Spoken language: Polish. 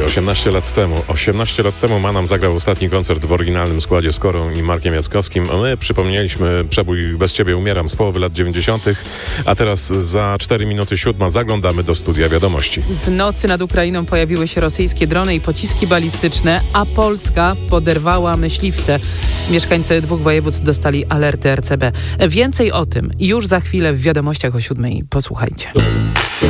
sobie, 18 lat temu. 18 lat temu Manam zagrał ostatni koncert w oryginalnym składzie z Korą i Markiem Jackowskim. A my przypomnieliśmy przebój Bez Ciebie umieram z połowy lat 90., a teraz za 4 minuty 7 zaglądamy do studia wiadomości. W nocy nad Ukrainą pojawiły się rosyjskie drony i pociski balistyczne, a Polska poderwała myśliwce. Mieszkańcy 2 województw dostali alerty RCB. Więcej o tym już za chwilę w wiadomościach o 7. Posłuchajcie.